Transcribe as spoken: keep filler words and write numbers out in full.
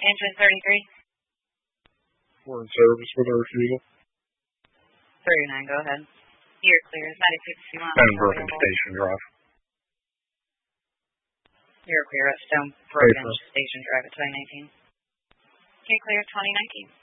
Engine thirty-three. We're in service with a refusal. thirty-nine, go ahead. You're clear. ninety-six, you want Stonebrook Station Drive. You're clear at Stonebrook Station Drive at twenty nineteen. Okay, clear, twenty nineteen.